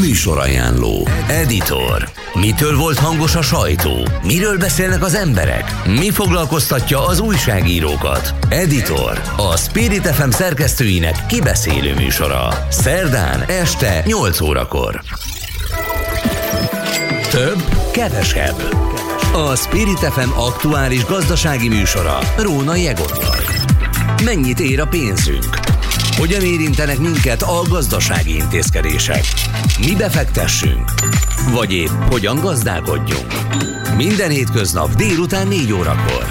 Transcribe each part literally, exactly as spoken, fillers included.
Műsorajánló. Editor. Mitől volt hangos a sajtó? Miről beszélnek az emberek? Mi foglalkoztatja az újságírókat? Editor. A Spirit ef em szerkesztőinek kibeszélő műsora. Szerdán este nyolc órakor. Több, kevesebb. A Spirit ef em aktuális gazdasági műsora Rónai Egottal. Mennyit ér a pénzünk? Hogyan érintenek minket a gazdasági intézkedések? Mi befektessünk? Vagy épp hogyan gazdálkodjunk? Minden hétköznap délután négy órakor.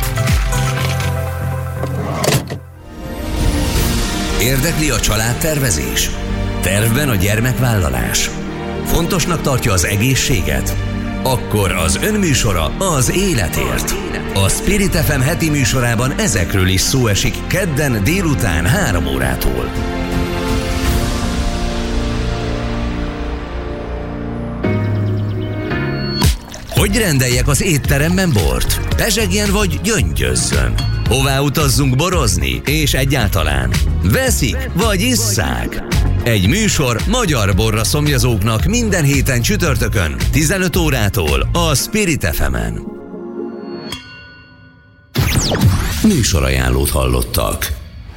Érdekli a családtervezés? Tervben a gyermekvállalás? Fontosnak tartja az egészséget? Akkor az önműsora az életért. A Spirit ef em heti műsorában ezekről is szó esik kedden délután három órától. Hogy rendeljek az étteremben bort? Pezsegjen vagy gyöngyözzön? Hová utazzunk borozni? És egyáltalán veszik vagy isszák? Egy műsor magyar borra szomjazóknak minden héten csütörtökön tizenöt órától a Spirit ef emen. Műsorajánlót hallottak.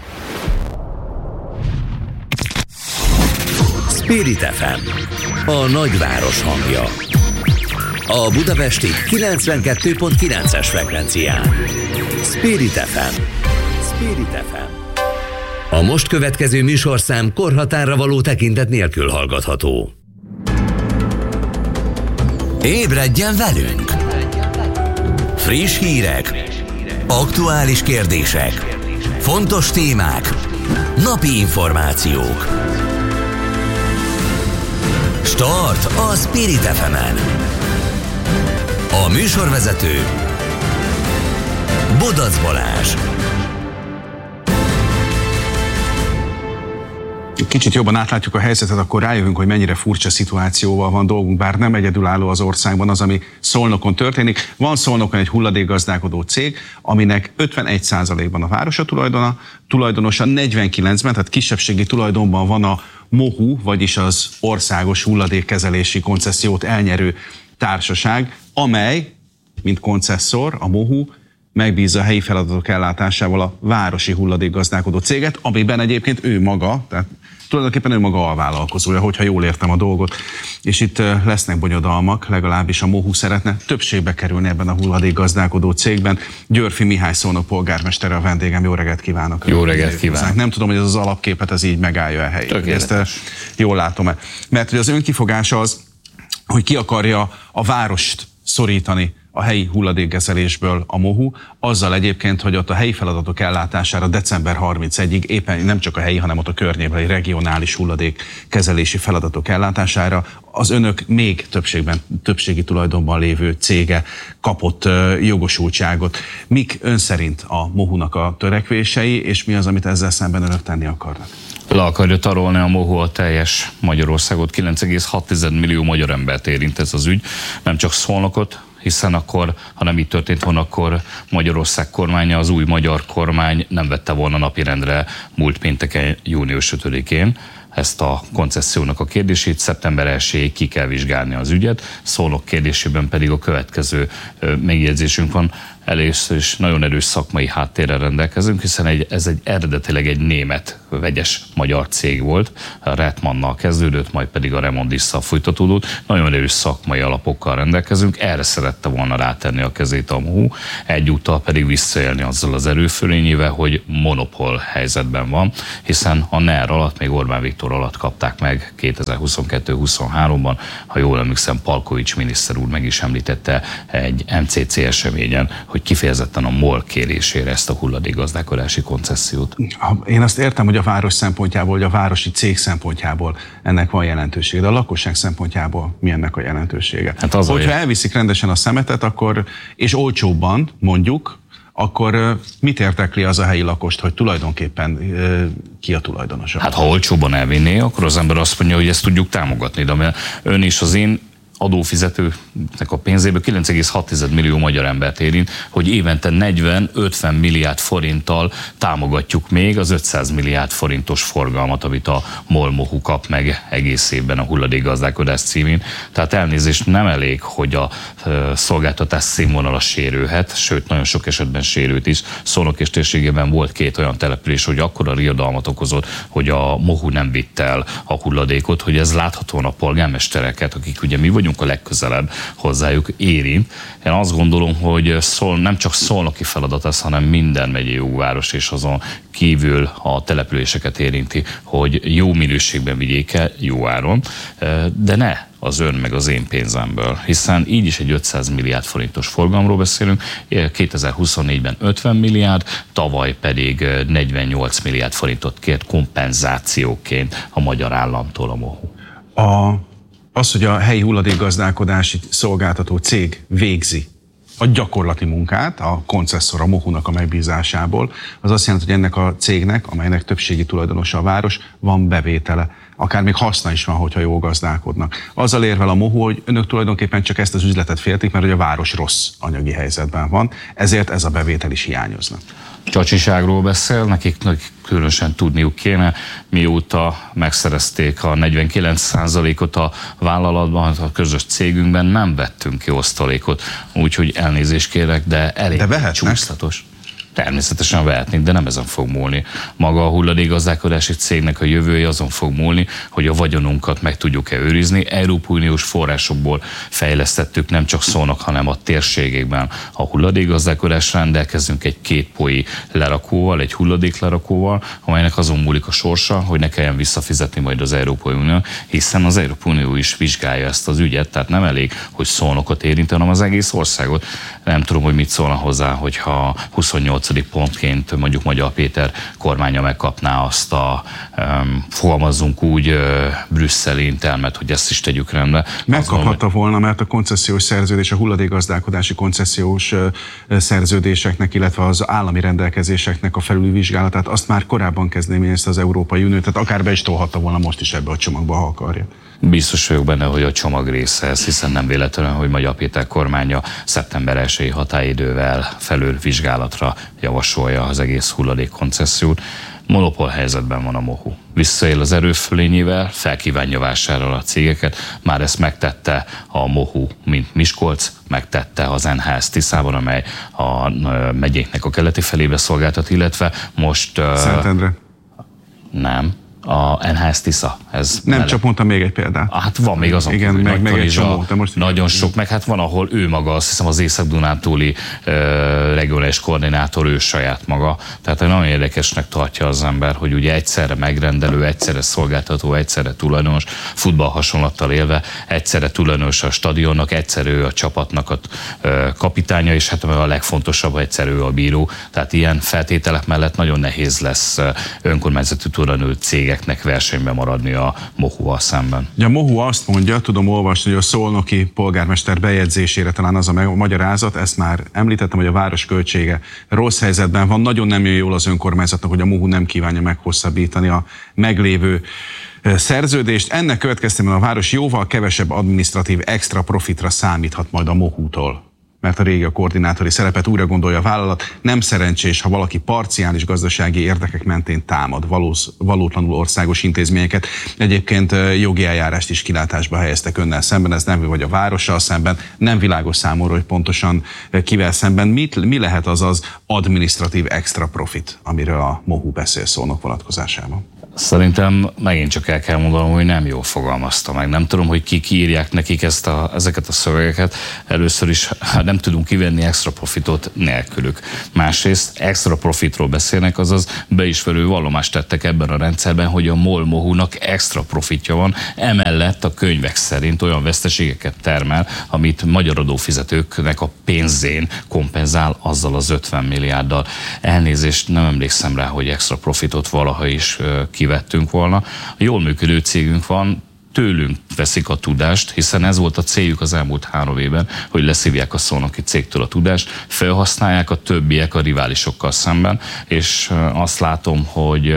Spirit ef em, a nagyváros hangja. A budapesti kilencvenkettő pont kilences frekvencián. Spirit ef em. Spirit ef em. A most következő műsorszám korhatárra való tekintet nélkül hallgatható. Ébredjen velünk! Friss hírek, aktuális kérdések, fontos témák, napi információk. Start a Spirit ef emen. A műsorvezető Bodac Balázs. Kicsit jobban átlátjuk a helyzetet, akkor rájövünk, hogy mennyire furcsa szituációval van dolgunk, bár nem egyedülálló az országban az, ami Szolnokon történik. Van Szolnokon egy hulladékgazdálkodó cég, aminek ötvenegy százalékban a város a tulajdona, tulajdonosa negyvenkilencben, tehát kisebbségi tulajdonban van a MOHU, vagyis az Országos Hulladékkezelési Koncessziót elnyerő társaság, amely, mint koncesszor, a MOHU, megbízza a helyi feladatok ellátásával a városi hulladékgazdálkodó céget, amiben egyébként ő maga, tehát tulajdonképpen ő maga alvállalkozója, hogyha jól értem a dolgot. És itt lesznek bonyodalmak, legalábbis a MOHU szeretne többségbe kerülni ebben a hulladékgazdálkodó cégben. Györfi Mihály Szolnok polgármestere a vendégem. Jó reggelt kívánok! Jó reggelt kívánok! Nem tudom, hogy ez az alapképet ez így megállja a helyét. Ezt jól látom-e. Mert hogy az önkifogása az, hogy ki akarja a várost szorítani a helyi hulladékkezelésből a MOHU, azzal egyébként, hogy ott a helyi feladatok ellátására december harmincegyedikéig éppen nem csak a helyi, hanem ott a környékbeli regionális hulladékkezelési feladatok ellátására az önök még többségben, többségi tulajdonban lévő cége kapott uh, jogosultságot. Mik ön szerint a MOHU-nak a törekvései, és mi az, amit ezzel szemben önök tenni akarnak? Le akarja tarolni a MOHU a teljes Magyarországot, kilenc egész hat millió magyar embert érint ez az ügy, nem csak Szolnokot, hiszen akkor, ha nem így történt volna, akkor Magyarország kormánya, az új magyar kormány nem vette volna napirendre múlt pénteken, június ötödikén ezt a koncessziónak a kérdését, szeptember elsejéig ki kell vizsgálni az ügyet. Szolnok kérdésében pedig a következő megjegyzésünk van. Először is nagyon erős szakmai háttérrel rendelkezünk, hiszen egy, ez egy eredetileg egy német vegyes magyar cég volt, a Retmannal kezdődött, majd pedig a Remondisszal folytatódott. Nagyon erős szakmai alapokkal rendelkezünk, erre szerette volna rátenni a kezét a MOHU, egyúttal pedig visszaélni azzal az erőfölényével, hogy monopól helyzetben van, hiszen a NER alatt, még Orbán Viktor alatt kapták meg kétezer-huszonkettő huszonháromban, ha jól emlékszem, Palkovics miniszter úr meg is említette egy em cé cé eseményen, hogy kifejezetten a MOL kérésére ezt a hulladékgazdálkodási koncessziót. Én azt értem, hogy a város szempontjából, hogy a városi cég szempontjából ennek van jelentősége, de a lakosság szempontjából mi ennek a jelentősége? Hát az Hogyha elviszik rendesen a szemetet, akkor, és olcsóbban mondjuk, akkor mit érdekli az a helyi lakost, hogy tulajdonképpen ki a tulajdonosa? Hát ha olcsóban elvinné, akkor az ember azt mondja, hogy ezt tudjuk támogatni, de ön is az én adófizetőnek a pénzéből kilenc egész hat millió magyar embert érint, hogy évente negyven-ötven milliárd forinttal támogatjuk még az ötszáz milliárd forintos forgalmat, amit a MOL Mohu kap meg egész évben a hulladékgazdálkodás címén. Tehát elnézést, nem elég, hogy a szolgáltatás színvonala sérülhet, sőt nagyon sok esetben sérült is. Szolnok és térségében volt két olyan település, hogy akkora riadalmat okozott, hogy a Mohu nem vitte el a hulladékot, hogy ez láthatóan a polgármestereket, akik ugye mi vagyunk a legközelebb hozzájuk, érint. Én azt gondolom, hogy szól, nem csak szolnoki feladat ez, hanem minden megyei jogváros és azon kívül a településeket érinti, hogy jó minőségben vigyék el, jó áron, de ne az ön meg az én pénzemből, hiszen így is egy ötszáz milliárd forintos forgalomról beszélünk, kétezer-huszonnégyben ötven milliárd, tavaly pedig negyvennyolc milliárd forintot kért kompenzációként a magyar államtól a Mohu. A, az, hogy a helyi hulladékgazdálkodási szolgáltató cég végzi a gyakorlati munkát, a koncesszor, a Mohunak a megbízásából, az azt jelenti, hogy ennek a cégnek, amelynek többségi tulajdonosa a város, van bevétele. Akár még haszna is van, hogyha jól gazdálkodnak. Azzal érvel a Mohu, hogy önök tulajdonképpen csak ezt az üzletet féltik, mert hogy a város rossz anyagi helyzetben van, ezért ez a bevétel is hiányozna. Csacsiságról beszél, nekik, nekik különösen tudniuk kéne, mióta megszerezték a negyvenkilenc százalékot a vállalatban, a közös cégünkben nem vettünk ki osztalékot, úgyhogy elnézést kérek, de elég de csúsztatos. Természetesen vehetnénk, de nem ezen fog múlni. Maga a hulladékgazdálkodási cégnek a jövője azon fog múlni, hogy a vagyonunkat meg tudjuk-e őrizni. Európai Uniós forrásokból fejlesztettük nem csak Szolnok, hanem a térségekben a hulladékgazdálkodásra, rendelkezünk egy kétpolyi lerakóval, egy hulladéklerakóval, amelynek azon múlik a sorsa, hogy ne kelljen visszafizetni majd az Európai Unió, hiszen az Európai Unió is vizsgálja ezt az ügyet, tehát nem elég, hogy Szolnokot érint, hanem az egész országot. Nem tudom, hogy mit szólna hozzá, hogyha huszonnyolc pontként mondjuk Magyar Péter kormánya megkapná azt a, um, fogalmazzunk úgy, uh, brüsszeli intelmet, hogy ezt is tegyük rendbe. Megkaphatta volna, mert a koncesziós szerződés, a hulladékgazdálkodási koncesziós uh, szerződéseknek, illetve az állami rendelkezéseknek a felülvizsgálatát, azt már korábban kezdeményezte az Európai Unió, tehát akár be is tolhatta volna most is ebbe a csomagba, ha akarja. Biztos vagyok benne, hogy a csomag része ez, hiszen nem véletlenül, hogy Magyar Péter kormánya szeptember elsői határidővel felülvizsgálatra javasolja az egész hulladékkoncessziót. Monopól helyzetben van a Mohu. Visszaél az erőfölényével, felkívánja vásárolni a cégeket. Már ezt megtette a Mohu, mint Miskolc, megtette az en há es Tiszában, amely a megyéknek a keleti felébe szolgáltat, illetve most... Szentendre. Nem. A en há es Tisza. Ez nem mellett. Csak mondtam még egy példát. Hát van még azon igen, kívül, meg, meg egy csomó, de most nagyon sok, meg hát van, ahol ő maga, azt hiszem az Észak-Dunántúli uh, regionális koordinátor, ő saját maga. Tehát nagyon érdekesnek tartja az ember, hogy ugye egyszerre megrendelő, egyszerre szolgáltató, egyszerre tulajdonos, futball hasonlattal élve, egyszerre tulajdonos a stadionnak, egyszerre ő a csapatnak a uh, kapitánya, és hát a legfontosabb, egyszerre ő a bíró. Tehát ilyen feltételek mellett nagyon nehéz lesz uh, önkormányzati tulajdonú cégek versenyben maradni a Mohuval szemben. Ja, a Mohu azt mondja, tudom olvasni, hogy a szolnoki polgármester bejegyzésére talán az a magyarázat, ezt már említettem, hogy a város költsége rossz helyzetben van, nagyon nem jön jól az önkormányzatnak, hogy a Mohu nem kívánja meghosszabbítani a meglévő szerződést. Ennek következtében a város jóval kevesebb adminisztratív extra profitra számíthat majd a Mohútól, mert a régi a koordinátori szerepet újra gondolja a vállalat. Nem szerencsés, ha valaki parciális gazdasági érdekek mentén támad valós, valótlanul országos intézményeket. Egyébként jogi eljárást is kilátásba helyeztek önnel szemben, ez nem vagy a várossal szemben, nem világos számomra, hogy pontosan kivel szemben. Mit, mi lehet az az adminisztratív extra profit, amiről a Mohu beszél Szolnok vonatkozásában? Szerintem megint csak el kell mondanom, hogy nem jól fogalmazta meg. Nem tudom, hogy kik írják nekik ezt a, ezeket a szövegeket. Először is nem tudunk kivenni extra profitot nélkülük. Másrészt extra profitról beszélnek, azaz beismerő vallomást tettek ebben a rendszerben, hogy a MOL Mohunak extra profitja van, emellett a könyvek szerint olyan veszteségeket termel, amit magyar adófizetőknek a pénzén kompenzál azzal az ötven milliárddal. Elnézést, nem emlékszem rá, hogy extra profitot valaha is kivettünk volna. Jól működő cégünk van, tőlünk veszik a tudást, hiszen ez volt a céljuk az elmúlt három évben, hogy leszívják a szolnoki cégtől a tudást, felhasználják a többiek a riválisokkal szemben, és azt látom, hogy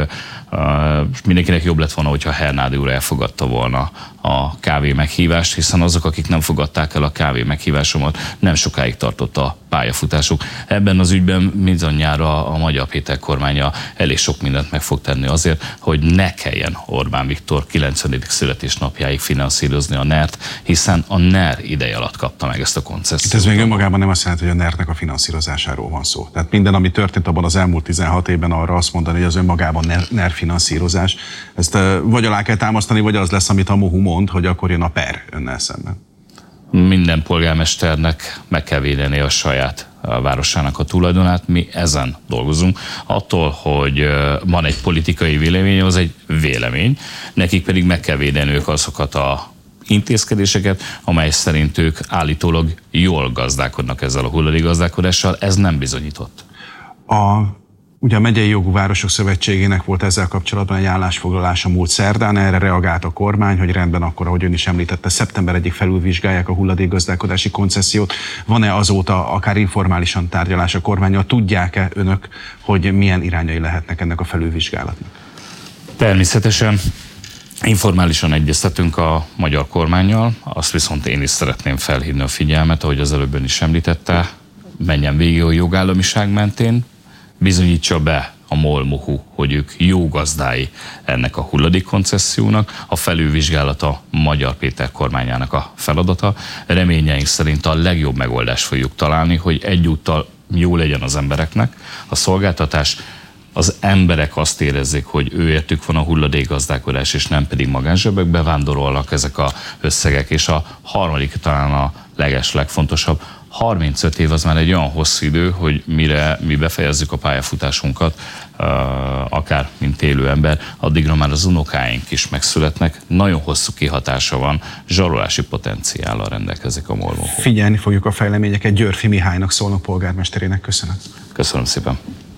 Mindenkinek jobb lett volna, hogyha Hernádi úr elfogadta volna a kávé meghívást, hiszen azok, akik nem fogadták el a kávé meghívásomat, nem sokáig tartott a pályafutásuk. Ebben az ügyben mindannyiára a Magyar Péter kormánya elég sok mindent meg fog tenni azért, hogy ne kelljen Orbán Viktor kilencvenedik születésnapjáig finanszírozni a NER-t, hiszen a NER ideje alatt kapta meg ezt a koncesziót. Ez még önmagában nem azt jelenti, hogy a NER-nek a finanszírozásáról van szó. Tehát minden, ami történt abban az elmúlt tizenhat évben, arra azt mondani, hogy az önmagában NER finanszírozás. Ezt vagy alá kell támasztani, vagy az lesz, amit a MOHU mond, hogy akkor jön a per önnel szemben. Minden polgármesternek meg kell védeni a saját a városának a tulajdonát, mi ezen dolgozunk. Attól, hogy van egy politikai vélemény, az egy vélemény, nekik pedig meg kell védeni ők azokat a intézkedéseket, amely szerint ők állítólag jól gazdálkodnak ezzel a hulladékgazdálkodással, ez nem bizonyított. A Ugye a Megyei Jogú Városok Szövetségének volt ezzel kapcsolatban egy állásfoglalása múlt szerdán, erre reagált a kormány, hogy rendben akkor, ahogy ön is említette, szeptember egyik felülvizsgálják a hulladékgazdálkodási koncesziót. Van-e azóta akár informálisan tárgyalás a kormánnyal? Tudják-e önök, hogy milyen irányai lehetnek ennek a felülvizsgálatnak? Természetesen informálisan egyeztetünk a magyar kormánnyal, azt viszont én is szeretném felhívni a figyelmet, ahogy az előbb ön is említette, menjen végig a jogállamiság mentén, bizonyítsa be a MOL-MOHU, hogy ők jó gazdái ennek a hulladékkoncessziónak, a felülvizsgálata Magyar Péter kormányának a feladata. Reményeink szerint a legjobb megoldást fogjuk találni, hogy egyúttal jó legyen az embereknek a szolgáltatás, az emberek azt érezzék, hogy őértük van a hulladékgazdálkodás, és nem pedig magánzsebekbe vándorolnak ezek az összegek, és a harmadik talán a leges legfontosabb, harmincöt év az már egy olyan hosszú idő, hogy mire mi befejezzük a pályafutásunkat, akár mint élő ember, addigra már az unokáink is megszületnek. Nagyon hosszú kihatása van, zsarolási potenciállal rendelkezik a MOL-MOHU. Figyelni fogjuk a fejleményeket. Györffy Mihálynak, Szolnok polgármesterének köszönöm. Köszönöm szépen.